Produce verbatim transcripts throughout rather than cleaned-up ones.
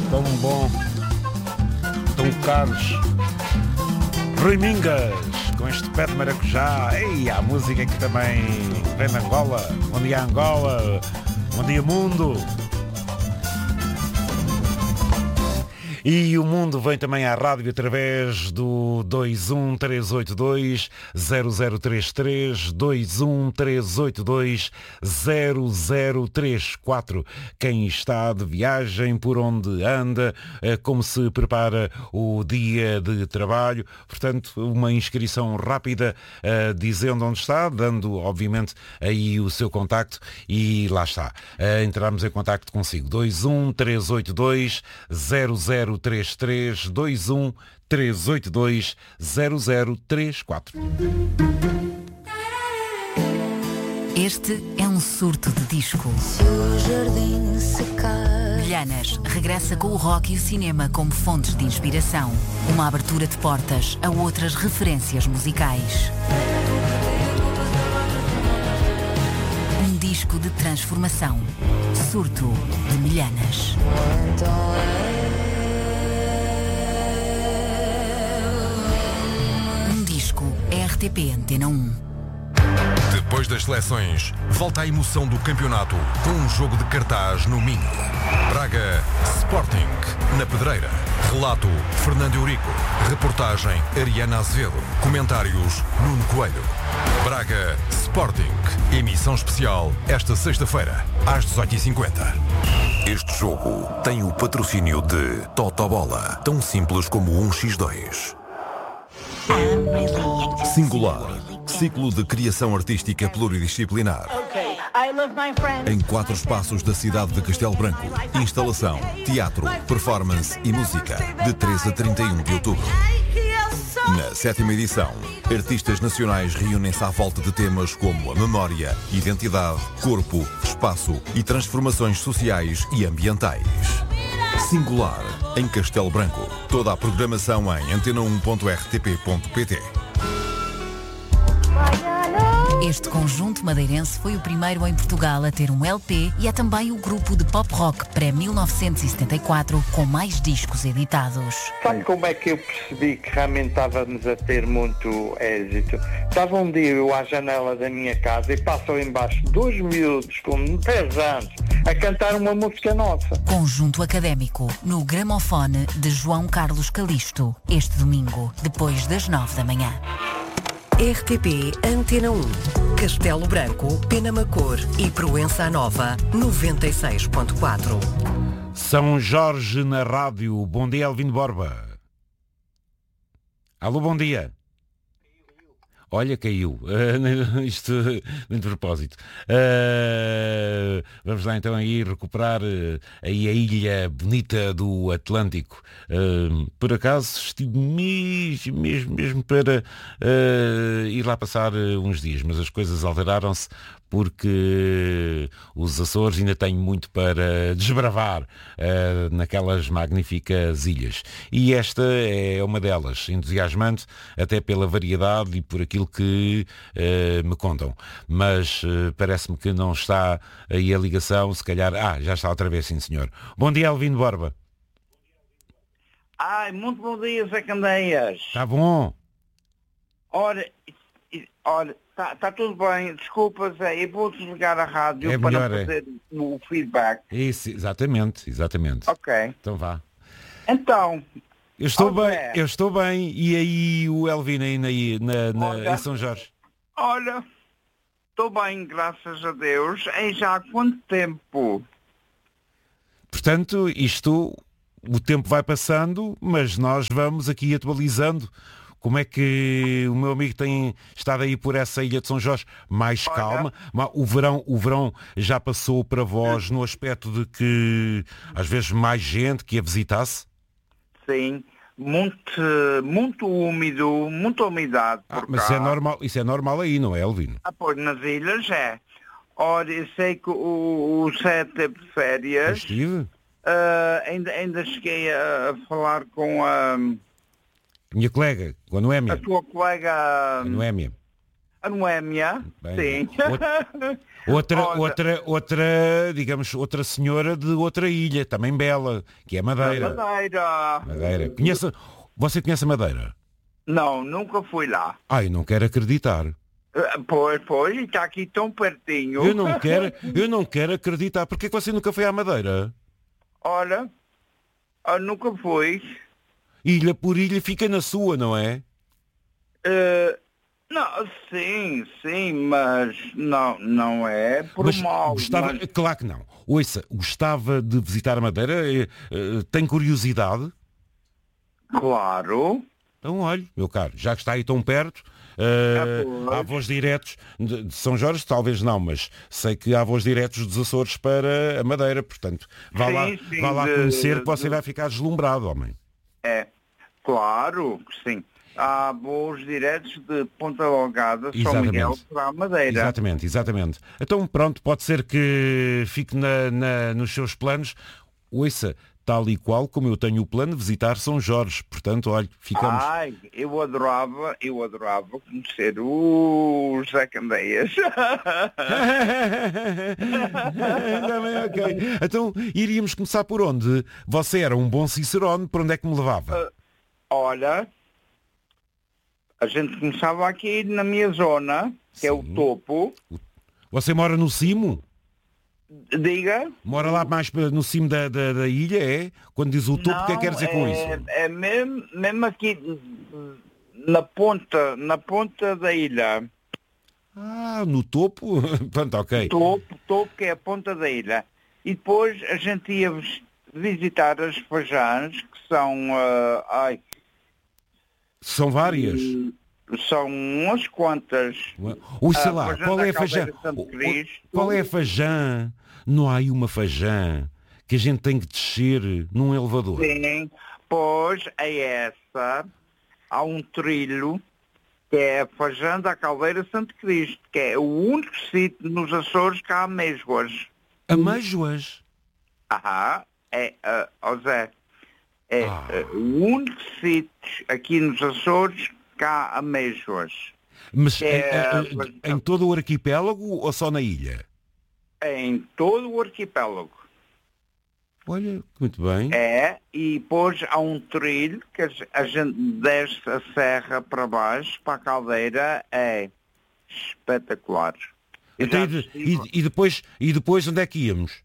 tão bom, tão caros. Rui Mingas, com este pé de maracujá. Ei, a música que também vem de Angola. Bom dia, Angola. Bom dia, mundo. E o mundo vem também à rádio através do dois um três oito dois zero zero três três, dois um três oito dois zero zero três quatro. Quem está de viagem, por onde anda, como se prepara o dia de trabalho. Portanto, uma inscrição rápida, uh, dizendo onde está, dando, obviamente, aí o seu contacto e lá está. Uh, entramos em contacto consigo. dois um três oito dois zero zero três três, dois um três oito dois zero zero três quatro. Este é um surto de disco. Milhanas regressa com o rock e o cinema como fontes de inspiração. Uma abertura de portas a outras referências musicais. Um disco de transformação. Surto de Milhanas. R T P Antena um. Depois das seleções, volta a emoção do campeonato com um jogo de cartaz no Minho. Braga Sporting, na Pedreira. Relato Fernando Eurico. Reportagem Ariana Azevedo. Comentários Nuno Coelho. Braga Sporting. Emissão especial esta sexta-feira, às dezoito e cinquenta. Este jogo tem o patrocínio de Totobola, tão simples como um por dois. Singular, ciclo de criação artística pluridisciplinar. Em quatro espaços da cidade de Castelo Branco. Instalação, teatro, performance e música. De três a trinta e um de outubro. Na sétima edição, artistas nacionais reúnem-se à volta de temas como a memória, identidade, corpo, espaço e transformações sociais e ambientais. Singular, em Castelo Branco. Toda a programação em antena um ponto r t p ponto p t. Este conjunto madeirense foi o primeiro em Portugal a ter um L P e é também o grupo de pop rock pré-mil novecentos e setenta e quatro com mais discos editados. Sabe como é que eu percebi que realmente estávamos a ter muito êxito? Estava um dia eu à janela da minha casa e passam embaixo dois miúdos com dez anos a cantar uma música nossa. Conjunto Académico, no gramofone de João Carlos Calisto, este domingo, depois das nove da manhã. R T P Antena um, Castelo Branco, Penamacor e Proença Nova, noventa e seis ponto quatro. São Jorge na rádio. Bom dia, Elvino Borba. Alô, bom dia. Olha, caiu. Uh, isto de propósito. Uh, vamos lá então aí recuperar uh, aí a ilha bonita do Atlântico. Uh, por acaso estive mesmo, mesmo, mesmo para uh, ir lá passar uh, uns dias, mas as coisas alteraram-se porque os Açores ainda têm muito para desbravar uh, naquelas magníficas ilhas. E esta é uma delas, entusiasmante até pela variedade e por aquilo que uh, me contam. Mas uh, parece-me que não está aí a ligação, se calhar... Ah, já está outra vez, sim senhor. Bom dia, Elvino Borba. Ai, muito bom dia, Zé Candeias. Está bom. Ora, ora... Está tá tudo bem, desculpa Zé, eu vou desligar a rádio é para melhor, fazer é. o feedback. Isso, exatamente, exatamente. Ok. Então vá. Então... Eu estou bem, Zé, eu estou bem, e aí o Elvino aí na, na, na, olha, em São Jorge? Olha, estou bem, graças a Deus, em já há quanto tempo? Portanto, isto, o tempo vai passando, mas nós vamos aqui atualizando. Como é que o meu amigo tem estado aí por essa ilha de São Jorge? Mais Olha, calma. O verão, o verão já passou para vós no aspecto de que às vezes mais gente que a visitasse? Sim, muito, muito úmido, muita umidade por ah, mas cá. isso é normal, isso é normal aí, não é, Elvino? Ah, pois, nas ilhas é. Ora, eu sei que o, o Zé teve de férias. Estive. Uh, ainda, ainda cheguei a, a falar com a... Minha colega, com a Noémia. A tua colega... A Noémia. A Noémia, Bem, sim. Outra, outra, Olha, outra, outra, digamos, outra senhora de outra ilha, também bela, que é Madeira. Madeira. Madeira. Conhece, você conhece a Madeira? Não, nunca fui lá. Ai, não quero acreditar. Uh, Pois, pois, e está aqui tão pertinho. Eu não quero, eu não quero acreditar. Porquê que você nunca foi à Madeira? Olha, eu nunca fui. Ilha por ilha fica na sua, não é? Uh, não, sim, sim, mas não, não é por Mas mal. gostava, mas- claro que não. Ouça, gostava de visitar a Madeira? Eh, eh, Tem curiosidade? Claro. Então, olhe, meu caro, já que está aí tão perto, eh, Ah, pois. há voos diretos de, de São Jorge, talvez não, mas sei que há voos diretos dos Açores para a Madeira, portanto, vá Sim, lá, sim, vá lá de- conhecer que você de- vai ficar deslumbrado, homem. É, claro que sim. Há voos diretos de Ponta Delgada, São Exatamente. Miguel, para a Madeira. Exatamente, exatamente. Então pronto, pode ser que fique na, na- nos seus planos. Ouça, tal e qual como eu tenho o plano de visitar São Jorge. Portanto, olha, ficamos. Ai, eu adorava, eu adorava conhecer o José Candeias. Também, ok. Então iríamos começar por onde? Você era um bom cicerone, por onde é que me levava? Olha, a gente começava aqui na minha zona, que é o Sim. topo. Você mora no cimo? Diga. Mora lá mais pa- no cimo da, da, da ilha, é? Quando diz o topo, o que é que quer dizer com é, isso? É mesmo, mesmo aqui na ponta, na ponta da ilha. Ah, no topo? Pronto, ok. Topo, topo que é a ponta da ilha. E depois a gente ia vis- visitar as Fajãs, que são, ah, ai, São várias. são umas quantas. Ui, sei Ah, lá, Fajã qual da é a Fajã? Caldeira de Santo O- o- Cristo. Qual é a Fajã? Não há aí uma Fajã que a gente tem que descer num elevador? Sim, pois é essa. Há um trilho que é a Fajã da Caldeira de Santo Cristo, que é o único sítio nos Açores que há amêijoas. Amêijoas? Aham, é, uh, ó Zé, é Ah. uh, o único sítio aqui nos Açores que há amêijoas. Mas É, em, em- mas- em todo o arquipélago ou só na ilha? É em todo o arquipélago. Olha, muito bem. É, e depois há um trilho que a ge- a gente desce a serra para baixo, para a caldeira, é espetacular. Eu Então, já e, de- estive- e- e depois, e depois onde é que íamos?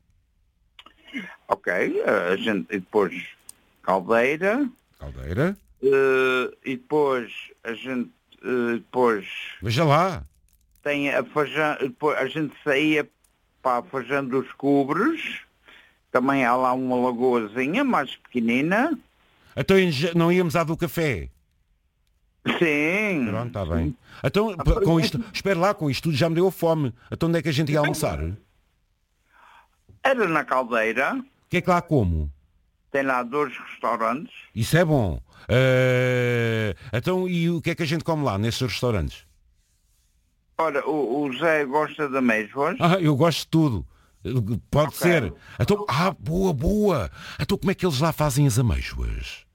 Ok, a gente, e depois caldeira, Caldeira? eh, e depois a gente, eh, depois Veja lá. tem a Fajã, depois a gente saía para a Fajã dos Cubres, também há lá uma lagoazinha mais pequenina. Então em Ja- não íamos à do café? Sim. Pronto, está bem. Então, p- com isto, espera lá, com isto tudo já me deu fome. Então onde é que a gente ia almoçar? O Era na caldeira, que é que lá como? tem lá dois restaurantes. Isso é bom. Eh, então, e o que é que a gente come lá, nesses restaurantes? Olha, o, o Zé gosta de amêijoas. Ah, eu gosto de tudo. Pode Ok. ser. Então, ah, boa, boa. Então como é que eles lá fazem as amêijoas?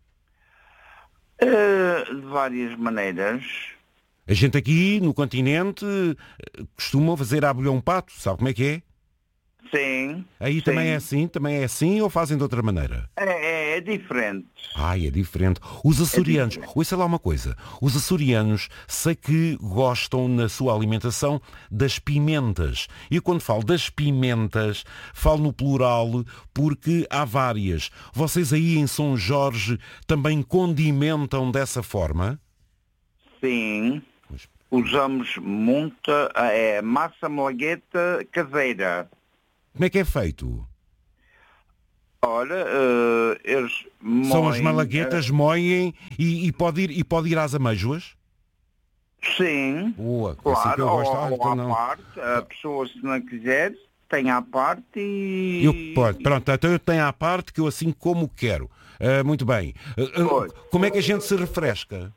Eh, de várias maneiras. A gente aqui, no continente, eh, costuma fazer abulhão pato, sabe como é que é? Sim. Aí sim. também é assim? Também é assim ou fazem de outra maneira? É, é, é diferente. Ai, é diferente. Os açorianos, ouça lá uma coisa, os açorianos sei que gostam na sua alimentação das pimentas. E quando falo das pimentas, falo no plural porque há várias. Vocês aí em São Jorge também condimentam dessa forma? Sim. Pois. Usamos muita é, massa malagueta caseira. Como é que é feito? Olha, eh, eles São as moem, malaguetas, moem e, e, pode ir, e pode ir às amêijoas? eh, sim, Boa, assim claro, que eu gosto. Ah, ou, então ou à não. parte. A pessoa, se não quiser, tem à parte e... Eu, pode, pronto, então eu tenho à parte que eu assim como quero. Ah, muito bem. Ah, ah, Pois. como é que a gente se refresca?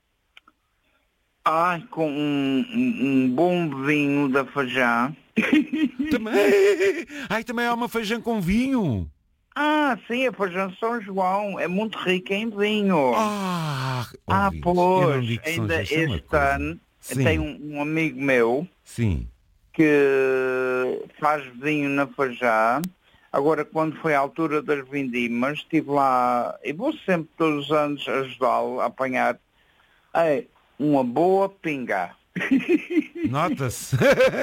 Ai, com um, um- um bom vinho da Fajã. Também, ai, também há uma feijão com vinho. Ah, sim, a Fajã São João é muito rica em vinho. Ah, Ah, ouvintes, eu não pois, digo que São ainda Jorge é uma este coisa. ano, Sim. Tem um, um amigo meu Sim. que faz vinho na Fajã. Agora, quando foi a altura das vindimas, estive lá, e vou sempre todos os anos ajudá-lo a apanhar é, uma boa pinga. Nota-se.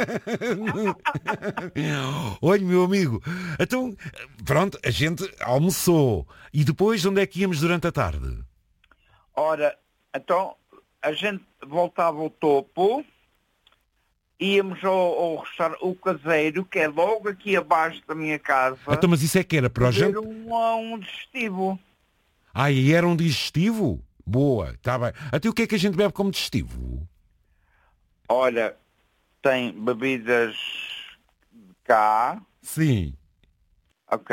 Olha, meu amigo, então, pronto, a gente almoçou. E depois, onde é que íamos durante a tarde? Ora, então, a gente voltava ao topo, íamos ao, ao restaurante, o Caseiro, que é logo aqui abaixo da minha casa. Então, mas isso é que era para o jantar? Um, um digestivo. Ah, e era um digestivo? Boa, está bem. Até o que é que a gente bebe como digestivo? Olha, tem bebidas cá. Sim. Ok.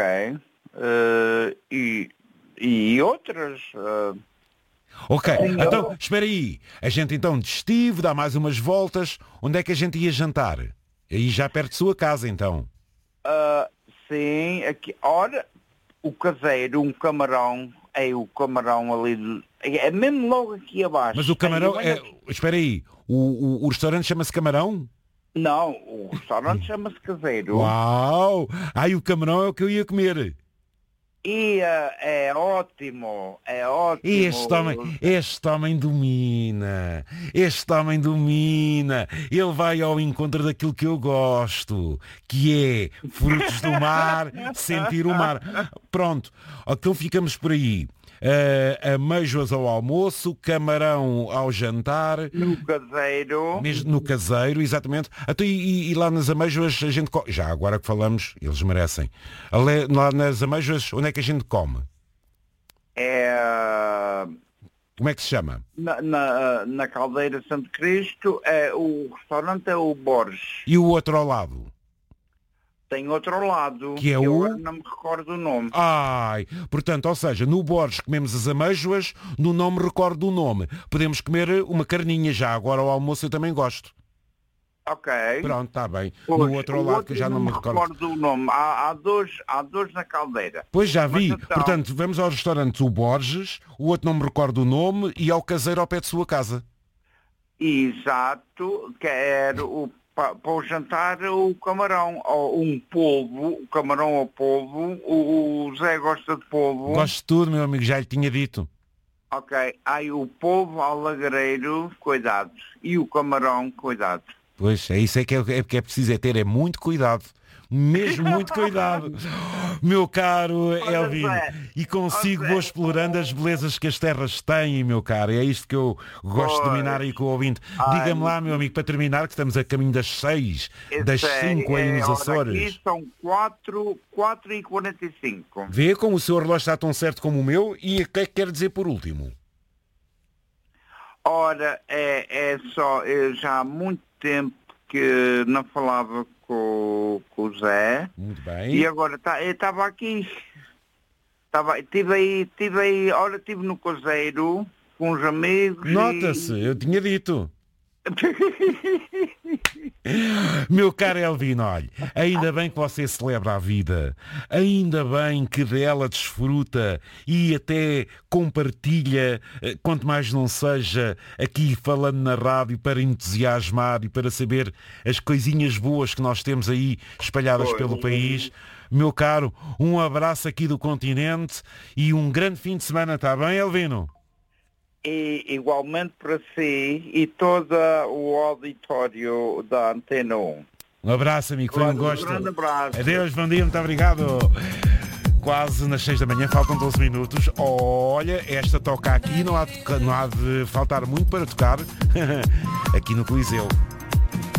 Uh, e, e outras... Uh... Ok, então, espera aí. A gente então digestivo, dá mais umas voltas. Onde é que a gente ia jantar? Aí já perto de sua casa, então. Uh, sim, aqui. Ora, o Caseiro, um camarão, é o camarão ali do... É mesmo logo aqui abaixo. Mas o camarão é... Espera aí, o, o, o restaurante chama-se Camarão? Não, o restaurante chama-se Caseiro. Uau! Ai, o camarão é o que eu ia comer. E uh, é ótimo, é ótimo. Este homem, este homem domina, este homem domina. Ele vai ao encontro daquilo que eu gosto, que é frutos do mar, sentir o mar. Pronto, então ficamos por aí. Uh, amêijoas ao almoço, camarão ao jantar. No Caseiro. Mesmo no Caseiro, exatamente. Até e, e lá nas amêijoas a gente come. Já agora que falamos, eles merecem. Lá nas amêijoas, onde é que a gente come? É... Como é que se chama? Na, na, na Caldeira Santo Cristo, é, o restaurante é o Borges. E o outro ao lado? Tem outro ao lado, que é que o... eu não me recordo o nome. Ai, portanto, ou seja, no Borges comemos as amêijoas, no não me recordo o nome. Podemos comer uma carninha já, agora ao almoço eu também gosto. Ok. Pronto, está bem. Pois, no outro ao lado que eu já não me recordo. Não me recordo o nome. Há, há, dois, há dois na Caldeira. Pois já vi. Então... Portanto, vamos ao restaurante o Borges, o outro não me recordo o nome, e ao Caseiro ao pé de sua casa. Exato, quero o para o jantar o camarão, ou um polvo, o camarão ao polvo, o, o Zé gosta de polvo. Gosto de tudo, meu amigo, já lhe tinha dito. Ok, aí o polvo ao lagareiro, cuidado, e o camarão, cuidado. Pois, é isso é que é, é, que é preciso é ter, é muito cuidado. Mesmo muito cuidado. Meu caro Elvino, e consigo vou explorando as belezas que as terras têm, meu caro. É isto que eu gosto de dominar aí com o ouvinte. Diga-me lá, meu amigo, para terminar, que estamos a caminho das seis, das cinco aí nos Açores. Aqui são quatro, quatro e quarenta e cinco. Vê como o seu relógio está tão certo como o meu. E o que é que quer dizer por último? Ora, é, é só, eu já há muito tempo que não falava com, com o Zé. Muito bem. E agora tá, eu estava aqui. Estava, tive aí, tive aí, ora estive no Caseiro com os amigos. Nota-se, e... eu tinha dito. Meu caro Elvino, olha, ainda bem que você celebra a vida, ainda bem que dela desfruta e até compartilha, quanto mais não seja aqui falando na rádio para entusiasmar e para saber as coisinhas boas que nós temos aí espalhadas Oi. pelo país. Meu caro, um abraço aqui do continente e um grande fim de semana, está bem, Elvino? E igualmente para si e todo o auditório da Antena um. Um abraço, amigo, foi um gosto. Um grande abraço. Adeus, bom dia, muito obrigado. Quase nas seis da manhã, faltam doze minutos. Olha, esta toca aqui, não há de, não há de faltar muito para tocar aqui no Coliseu.